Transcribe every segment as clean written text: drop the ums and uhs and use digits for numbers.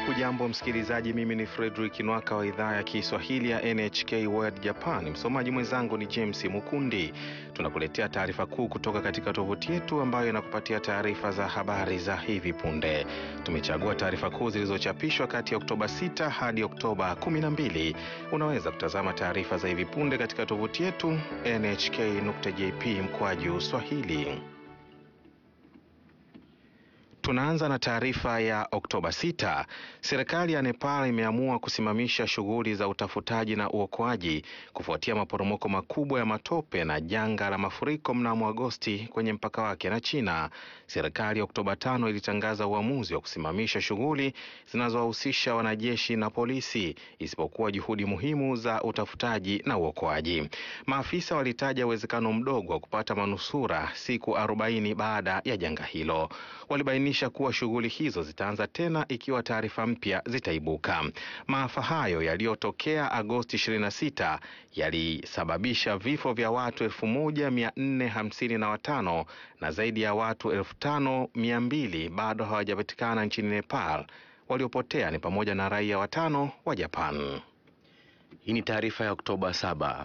Hujambo msikilizaji, mimi ni Frederick Nwaka wa idhaa ya Kiswahili ya NHK World Japan. Msomaji mwenzangu ni James Mukundi. Tunakuletea taarifa kuu kutoka katika tovuti yetu ambayo inakupatia taarifa za habari za hivi punde. Tumechagua taarifa kuu zilizochapishwa kati ya Oktoba 6 hadi Oktoba 12. Unaweza kutazama taarifa za hivi punde katika tovuti yetu nhk.jp/Swahili. Tunaanza na taarifa ya Oktoba 6. Serikali ya Nepal imeamua kusimamisha shughuli za utafutaji na uokoaji kufuatia maporomoko makubwa ya matope na janga la mafuriko mnamo Agosti kwenye mpaka wake na China. Serikali Oktoba 5 ilitangaza uamuzi wa kusimamisha shughuli zinazowahusisha wanajeshi na polisi isipokuwa juhudi muhimu za utafutaji na uokoaji. Maafisa walitaja uwezekano mdogo wa kupata manusura siku 40 baada ya janga hilo. Walibainisha kuwa shughuli hizo zitaanza tena ikiwa taarifa mpya zitaibuka. Maafa hayo yaliyotokea Agosti 26 yalisababisha vifo vya watu 1455 na zaidi ya watu 5200 bado hawajapatikana nchini Nepal. Waliopotea ni pamoja na raia 5 wa Japan. Hii ni taarifa ya Oktoba 7.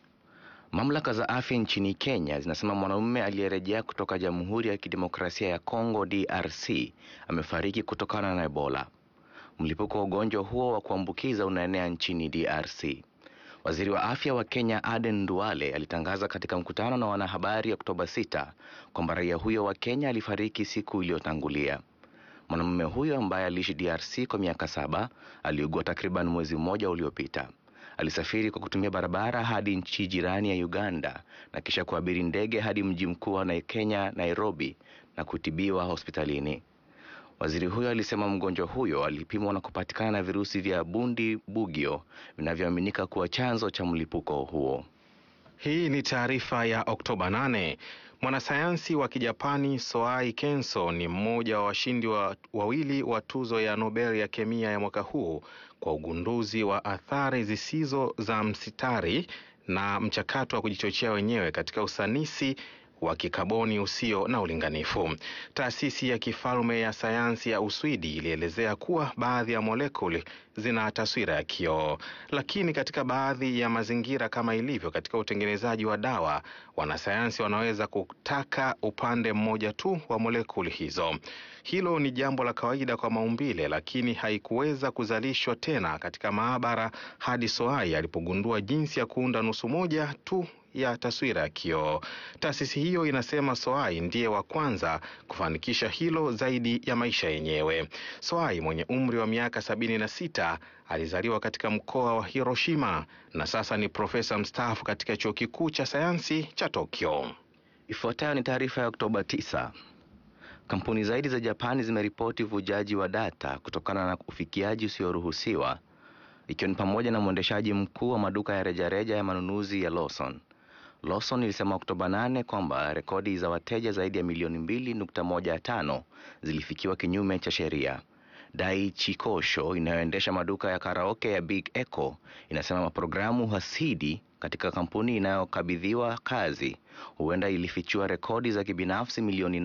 Mamlaka za afya nchini Kenya zinasema mwanamume aliyerejea kutoka Jamhuri ya Kidemokrasia ya Kongo DRC amefariki kutokana na Ebola. Mlipuko wa ugonjwa huo wa kuambukiza unaenea nchini DRC. Waziri wa afya wa Kenya Aden Duale alitangaza katika mkutano na wanahabari Oktoba 6 kwamba raia huyo wa Kenya alifariki siku iliyotangulia. Mwanamume huyo ambaye aliishi DRC kwa miaka 7 aliugua takriban mwezi mmoja uliopita. Alisafiri kwa kutumia barabara hadi nchi jirani ya Uganda na kisha kuabiri ndege hadi mji mkuu wa Kenya Nairobi na kutibiwa hospitalini. Waziri huyo alisema mgonjwa huyo alipimwa na kupatikana na virusi vya Bundibugyo vinavyoaminika kuwa chanzo cha mlipuko huo. Hii ni taarifa ya Oktoba 8. Mwanasayansi wa Kijapani Soai Kenso ni mmoja wa washindi wawili wa tuzo ya Nobel ya kemia ya mwaka huu kwa ugunduzi wa athari zisizo za msitari na mchakato wa kujichochea wenyewe katika usanisi wa kikaboni usio na ulinganifu. Taasisi ya kifalme ya sayansi ya Uswidi ilielezea kuwa baadhi ya molekuli zina taswira ya kioo, lakini katika baadhi ya mazingira kama ilivyo katika utengenezaji wa dawa, wanasayansi wanaweza kutaka upande mmoja tu wa molekuli hizo. Hilo ni jambo la kawaida kwa maumbile, lakini haikuweza kuzalishwa tena katika maabara hadi Soai alipogundua jinsi ya kuunda nusu moja tu ya taswira ya kioo. Taasisi hiyo inasema Soai ndiye wa kwanza kufanikisha hilo zaidi ya maisha yenyewe. Soai mwenye umri wa miaka 76 alizaliwa katika mkoa wa Hiroshima na sasa ni profesa mstaafu katika chuo kikuu cha sayansi cha Tokyo. Ifuatayo ni taarifa ya Oktoba 9. Kampuni zaidi za Japani zimeripoti uvujaji wa data kutokana na ufikiaji usioruhusiwa, ikiwa ni pamoja na mwendeshaji mkuu wa maduka ya rejareja ya manunuzi ya Lawson. Lawson ilisema Oktoba 8 kwamba rekodi za wateja zaidi ya milioni 2.15 zilifikiwa kinyume cha sheria. Daiichi Kosho inayoendesha maduka ya karaoke ya Big Echo inasema maprogramu hasidi katika kampuni inayokabidhiwa kazi huenda ilifichua rekodi za kibinafsi milioni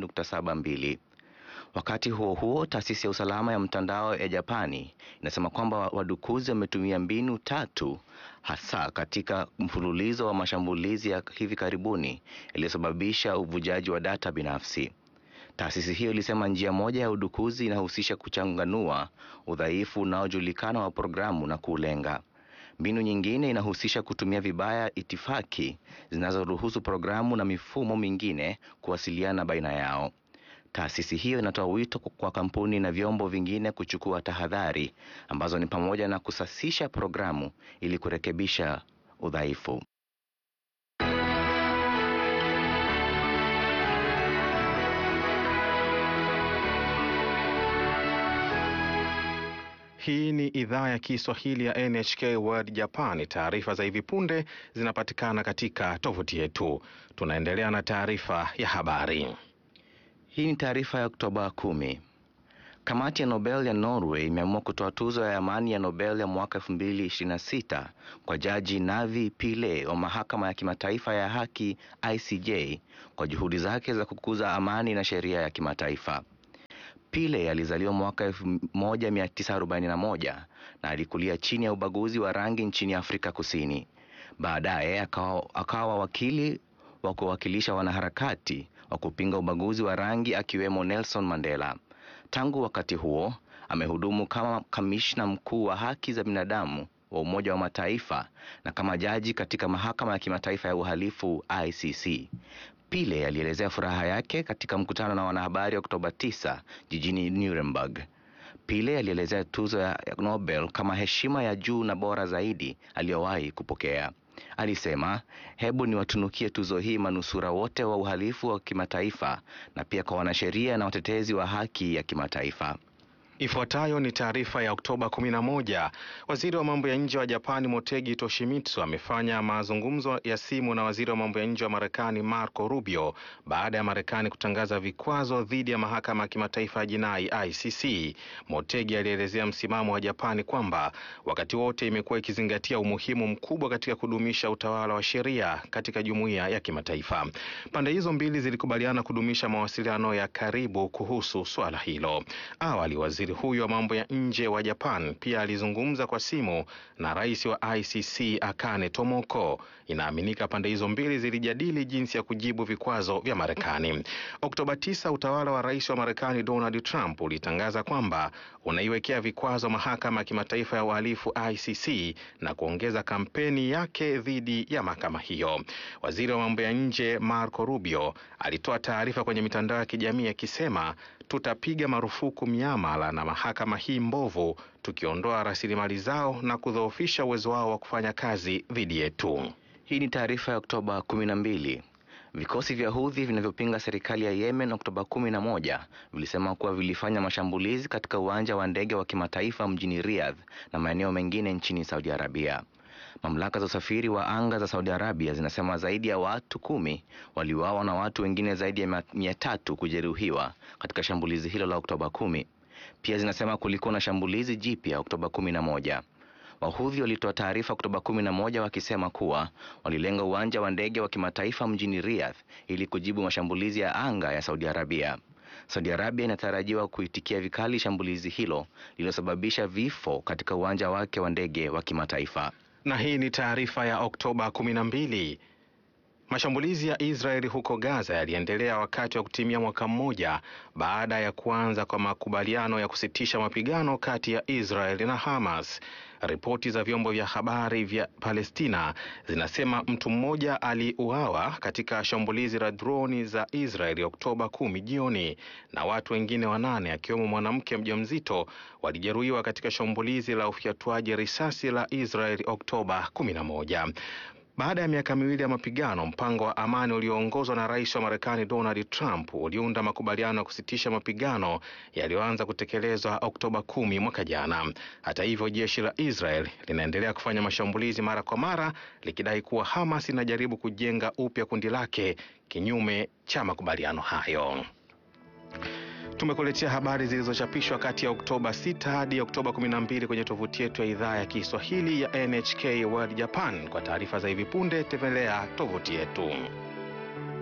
8.72. Wakati huo huo, taasisi ya usalama ya mtandao ya Japani inasema kwamba wadukuzi wametumia mbinu 3 hasa katika mfululizo wa mashambulizi ya hivi karibuni yaliyosababisha uvujaji wa data binafsi. Taasisi hiyo ilisema njia moja ya udukuzi inahusisha kuchanganua udhaifu unaojulikana wa programu na kulenga. Mbinu nyingine inahusisha kutumia vibaya itifaki zinazoruhusu programu na mifumo mingine kuwasiliana baina yao. Taasisi hiyo inatoa wito kwa kampuni na vyombo vingine kuchukua tahadhari ambazo ni pamoja na kusasisha programu ili kurekebisha udhaifu. Hii ni idhaa ya Kiswahili ya NHK World Japan. Taarifa za hivi punde zinapatikana katika tovuti yetu. Tunaendelea na taarifa ya habari. Hii ni taarifa ya Oktoba 10. Kamati ya Nobel ya Norway imeamua kutoa tuzo ya amani ya Nobel ya mwaka 2026 kwa Jaji Navi Pillay wa mahakama ya kimataifa ya haki ICJ kwa juhudi zake za kukuza amani na sheria ya kimataifa. Pile alizaliwa mwaka 1941 na alikulia chini ya ubaguzi wa rangi nchini Afrika Kusini. Baadaye akawa wakili wa kuwakilisha wanaharakati wa kupinga ubaguzi wa rangi akiwemo Nelson Mandela. Tangu wakati huo amehudumu kama kamishna mkuu wa haki za binadamu wa Umoja wa Mataifa na kama jaji katika mahakama ya kimataifa ya uhalifu ICC. Pile alielezea furaha yake katika mkutano na wanahabari Oktoba 9 jijini Nuremberg. Pile alielezea tuzo ya Nobel kama heshima ya juu na bora zaidi aliyowahi kupokea. Alisema, hebu niwatunukie tuzo hii manusura wote wa uhalifu wa kimataifa na pia kwa wanasheria na watetezi wa haki ya kimataifa. Ifuatayo ni taarifa ya Oktoba 11. Waziri wa mambo ya nje wa Japani Motegi Toshimitsu amefanya mazungumzo ya simu na waziri wa mambo ya nje wa Marekani Marco Rubio baada ya Marekani kutangaza vikwazo dhidi ya mahakama ya kimataifa ya jinai ICC. Motegi alielezea msimamo wa Japani kwamba wakati wote imekuwa ikizingatia umuhimu mkubwa katika kudumisha utawala wa sheria katika jumuiya ya kimataifa. Pande hizo mbili zilikubaliana kudumisha mawasiliano ya karibu kuhusu swala hilo. Awali waziri huyo wa mambo ya nje wa Japan pia alizungumza kwa simu na rais wa ICC Akane Tomoko. Inaaminika pande hizo mbili zilijadili jinsi ya kujibu vikwazo vya Marekani. Oktoba 9, utawala wa rais wa Marekani Donald Trump ulitangaza kwamba unaiwekea vikwazo mahakama ya kimataifa ya uhalifu ICC na kuongeza kampeni yake dhidi ya mahakama hiyo. Waziri wa mambo ya nje Marco Rubio alitoa taarifa kwenye mitandao ya kijamii akisema, tutapiga marufuku miamala na mahakama hii mbovu, tukiondoa rasilimali zao na kudhoofisha uwezo wao wa kufanya kazi dhidi yetu. Hii ni taarifa ya Oktoba 12. Vikosi vya Houthi vinavyopinga serikali ya Yemen Oktoba 11 vilisema kuwa vilifanya mashambulizi katika uwanja wa ndege wa kimataifa mjini Riyadh na maeneo mengine nchini Saudi Arabia. Mamlaka za usafiri wa anga za Saudi Arabia zinasema zaidi ya watu 10 waliuawa na watu wengine zaidi ya 300 kujeruhiwa katika shambulizi hilo la Oktoba 10. Pia zinasema kulikuwa na shambulizi jipya Oktoba 11. Wahudhi walitoa taarifa Oktoba 11 wakisema kuwa walilenga uwanja wa ndege wa kimataifa mjini Riyadh ili kujibu mashambulizi ya anga ya Saudi Arabia. Saudi Arabia inatarajiwa kuitikia vikali shambulizi hilo lililosababisha vifo katika uwanja wake wa ndege wa kimataifa. Na hii ni taarifa ya Oktoba 12. Mashambulizi ya Israeli huko Gaza yaliendelea wakati wa kutimia mwaka mmoja baada ya kuanza kwa makubaliano ya kusitisha mapigano kati ya Israeli na Hamas. Ripoti za vyombo vya habari vya Palestina zinasema mtu mmoja aliuawa katika shambulizi la droni za Israeli Oktoba 10 jioni na watu wengine 8 akiwemo mwanamke mjamzito walijeruhiwa katika shambulizi la ufyatuaji risasi la Israeli Oktoba 11. Baada ya miaka miwili ya mapigano, mpango wa amani ulioongozwa na rais wa Marekani Donald Trump uliunda makubaliano ya kusitisha mapigano yaliyoanza kutekelezwa Oktoba 10 mwaka jana. Hata hivyo, jeshi la Israel linaendelea kufanya mashambulizi mara kwa mara likidai kuwa Hamas inajaribu kujenga upya kundi lake kinyume cha makubaliano hayo. Tumekuletea habari zilizochapishwa kati ya Oktoba 6 hadi Oktoba 12 kwenye tovuti yetu ya idhaa ya Kiswahili ya NHK World Japan. Kwa taarifa za hivi punde tembelea tovuti yetu.